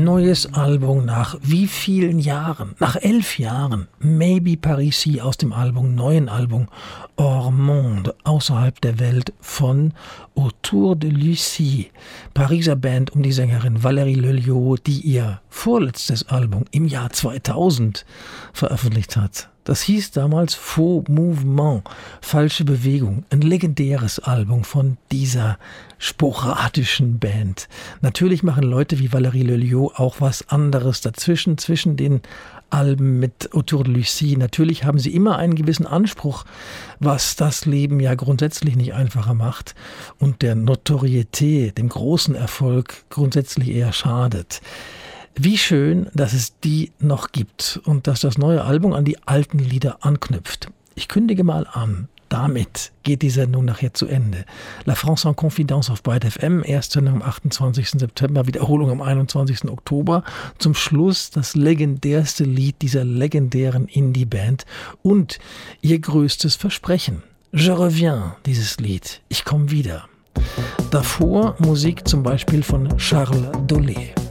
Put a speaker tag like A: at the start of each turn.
A: Neues Album nach wie vielen Jahren? Nach 11 Jahren. Maybe Parisis aus dem neuen Album Hors Monde, außerhalb der Welt von Autour de Lucie. Pariser Band um die Sängerin Valérie Lelio, die ihr vorletztes Album im Jahr 2000 veröffentlicht hat. Das hieß damals Faux Mouvement, falsche Bewegung, ein legendäres Album von dieser sporadischen Band. Natürlich machen Leute wie Valérie Lelio auch was anderes dazwischen, zwischen den Alben mit Autour de Lucie. Natürlich haben sie immer einen gewissen Anspruch, was das Leben ja grundsätzlich nicht einfacher macht und der Notorietät, dem großen Erfolg grundsätzlich eher schadet. Wie schön, dass es die noch gibt und dass das neue Album an die alten Lieder anknüpft. Ich kündige mal an, damit geht die Sendung nachher zu Ende. La France en Confidence auf Byte FM, Erstsendung am 28. September, Wiederholung am 21. Oktober. Zum Schluss das legendärste Lied dieser legendären Indie-Band und ihr größtes Versprechen. Je reviens, dieses Lied. Ich komme wieder. Davor Musik zum Beispiel von Charles Dolé.